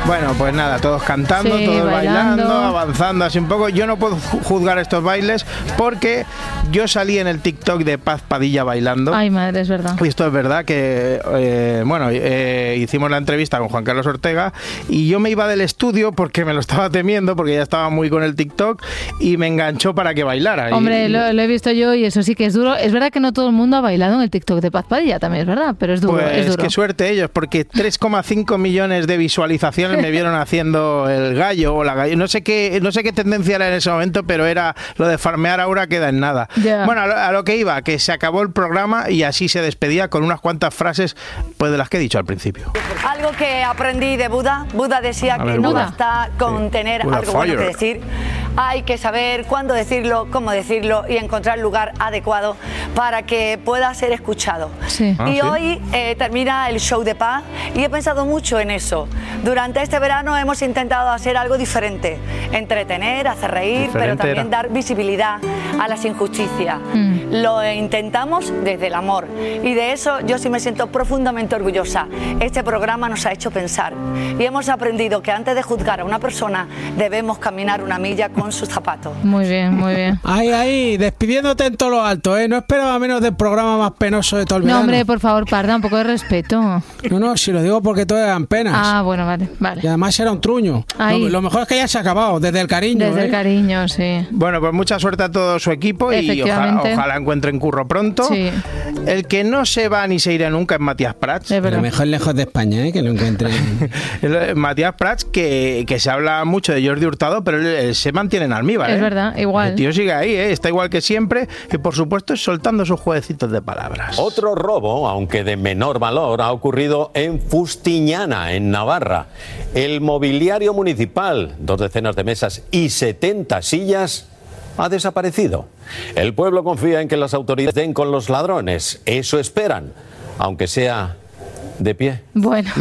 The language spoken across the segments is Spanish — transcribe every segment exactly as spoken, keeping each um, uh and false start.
Bueno, pues nada, todos cantando, Sí, todos bailando. bailando, avanzando así un poco. Yo no puedo juzgar estos bailes porque yo salí en el TikTok de Paz Padilla bailando. Ay, madre, es verdad. Y esto es verdad que, eh, bueno, eh, hicimos la entrevista con Juan Carlos Ortega y yo me iba del estudio porque me lo estaba temiendo, porque ya estaba muy con el TikTok y me enganchó para que bailara. Hombre, y, lo, lo he visto yo y eso sí que es duro. Es verdad que no todo el mundo ha bailado en el TikTok de Paz Padilla, también es verdad, pero es duro, Pues es duro. qué suerte ellos, porque tres coma cinco millones de visualizaciones me vieron haciendo el gallo o la gallo. No sé qué, no sé qué tendencia era en ese momento, pero era lo de farmear ahora queda en nada. Ya. Bueno, a lo, a lo que iba, que se acabó el programa y así se despedía con unas cuantas frases, pues de las que he dicho al principio. Algo que aprendí de Buda. Buda decía A que ver, no Buda. basta con Sí. tener Buda algo bueno fire. que decir. Hay que saber cuándo decirlo, cómo decirlo y encontrar el lugar adecuado para que pueda ser escuchado. Sí. Ah, y ¿sí? hoy eh, termina el show de Paz y he pensado mucho en eso. Durante este verano hemos intentado hacer algo diferente, entretener, hacer reír, Diferente pero también era. dar visibilidad a las injusticias. Mm. Lo intentamos desde el amor y de eso yo sí me siento profundamente orgullosa. Este programa nos ha hecho pensar y hemos aprendido que antes de juzgar a una persona debemos caminar una milla con sus zapatos. Muy bien, muy bien. Ahí, ahí, despidiéndote en todo lo alto, ¿eh? No esperaba menos del programa más penoso de todo el No, verano. hombre, por favor, Parda, un poco de respeto. No, no, si lo digo porque todo eran penas. Ah, bueno, vale, Y vale. además era un truño. Ahí. Lo, lo mejor es que ya se ha acabado, desde el cariño. Desde ¿eh? el cariño, sí. Bueno, pues mucha suerte a todo su equipo y ojalá, Efectivamente. ojalá encuentren curro pronto. Sí. El que no se va ni se irá nunca es Matías Prats. Es Pero verdad. mejor lejos de España, ¿eh? Que lo encuentren. El- Matías Prats, que, que se habla mucho de Jordi Hurtado, pero él, él se mantiene en almíbar. Es ¿eh? verdad, igual. El tío sigue ahí, ¿eh? Está igual que siempre y por supuesto soltando sus jueguecitos de palabras. Otro robo, aunque de menor valor, ha ocurrido en Fustiñana, en Navarra. El mobiliario municipal, dos decenas de mesas y setenta sillas, ha desaparecido. El pueblo confía en que las autoridades den con los ladrones. Eso esperan, aunque sea de pie. Bueno.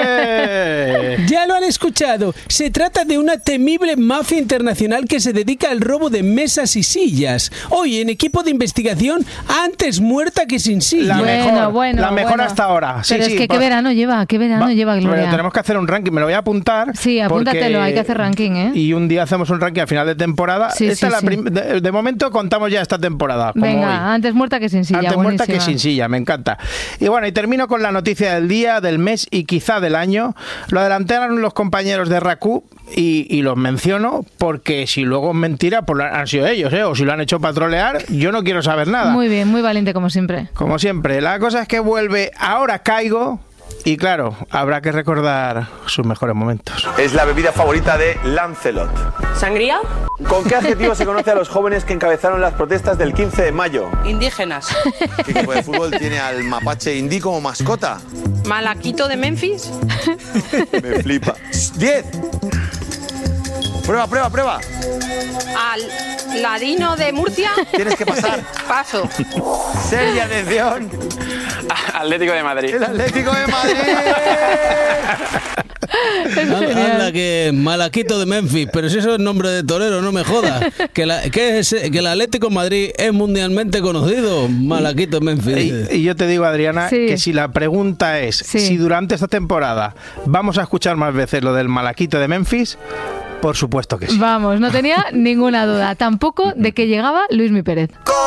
¡Eh! Ya lo han escuchado. Se trata de una temible mafia internacional que se dedica al robo de mesas y sillas. Hoy, en equipo de investigación, antes muerta que sin silla. La Bueno, mejor, bueno, la mejor bueno. hasta ahora. Sí, Pero sí, es que pues- qué verano lleva, qué verano Va, lleva Gloria. pero tenemos que hacer un ranking, me lo voy a apuntar. Sí, apúntatelo, porque- hay que hacer ranking, ¿eh? Y un día hacemos un ranking al final de temporada. Sí, Esta sí, es la sí. prim- de, de momento contamos ya esta temporada. Como Venga, hoy. antes muerta que sin silla. Antes muerta que buenísima. sin silla, me encanta. Y bueno, y termino con la noticia del día, del mes y quizá del año. Lo adelantaron los compañeros de R A C U y, y los menciono porque si luego es mentira, pues lo han han sido ellos, ¿eh? O si lo han hecho patrolear, yo no quiero saber nada. Muy bien, muy valiente como siempre. Como siempre, la cosa es que vuelve Ahora Caigo y claro, habrá que recordar sus mejores momentos. Es la bebida favorita de Lancelot. ¿Sangría? ¿Con qué adjetivo se conoce a los jóvenes que encabezaron las protestas del quince de mayo? Indígenas. ¿Qué equipo de fútbol tiene al mapache indí como mascota? ¿Malaquito de Memphis? Me flipa. ¡Diez! Prueba, prueba, prueba. ¿Al ladino de Murcia? Tienes que pasar. Paso. Seria atención. Atlético de Madrid. El Atlético de Madrid. Anda, anda que Malaquito de Memphis, pero si eso es nombre de torero, no me jodas. Que, la, que, es, que el Atlético de Madrid es mundialmente conocido, Malaquito de Memphis. Y, y yo te digo, Adriana, Sí. que si la pregunta es Sí. si durante esta temporada vamos a escuchar más veces lo del Malaquito de Memphis, por supuesto que sí. Vamos, no tenía ninguna duda. Tampoco de que llegaba Luismi Pérez.